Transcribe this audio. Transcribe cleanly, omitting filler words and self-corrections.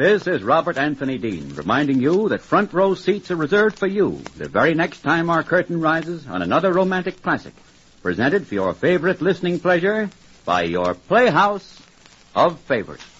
This is Robert Anthony Dean, reminding you that front row seats are reserved for you the very next time our curtain rises on another romantic classic, presented for your favorite listening pleasure by your Playhouse of Favorites.